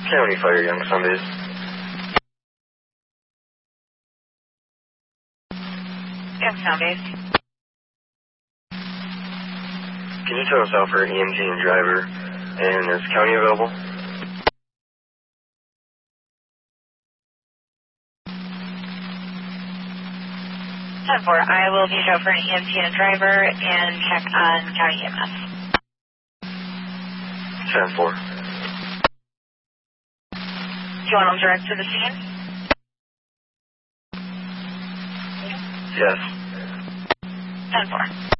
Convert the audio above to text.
County Fire, Young Sundays. Young Sundays. Can you tell us out for an EMT and driver? And is county available? 10-4. I will be out for an EMT and driver and check on county EMS. 10-4. Do you want them direct to the scene? Yes. 10-4.